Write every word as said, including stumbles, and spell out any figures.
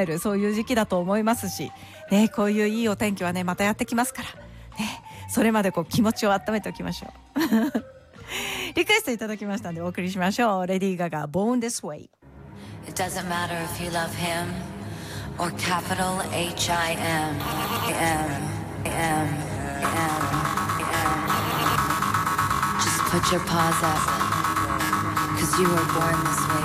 えるそういう時期だと思いますし、ね、こういういいお天気はねまたやってきますから、ね、それまでこう気持ちを温めておきましょうリクエストいただきましたんでお送りしましょう。レディー・ガガ Born This Way。 It doesn't matter if you love him or capital H I M M M M M. Just put your paws up, cause you were born this way.